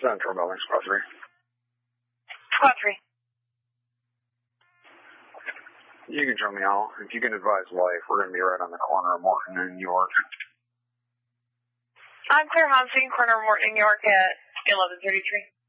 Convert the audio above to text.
Central Building, Squad 3. Squad 3. You can show me out. If you can advise life, we're going to be right on the corner of Morton and York. I'm Claire Hansing, corner of Morton and York at 11:33.